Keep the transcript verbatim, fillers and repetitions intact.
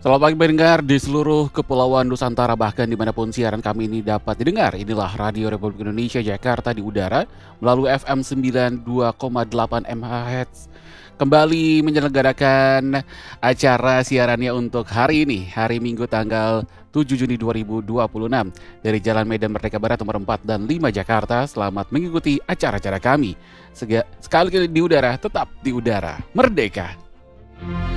Selamat pagi pendengar di seluruh kepulauan Nusantara bahkan dimanapun siaran kami ini dapat didengar. Inilah Radio Republik Indonesia Jakarta di udara melalui F M sembilan puluh dua koma delapan MHz. Kembali menyelenggarakan acara siarannya untuk hari ini, hari Minggu tanggal tujuh Juni dua ribu dua puluh enam dari Jalan Medan Merdeka Barat nomor empat dan lima Jakarta. Selamat mengikuti acara-acara kami. Sega- Sekali di udara, tetap di udara. Merdeka!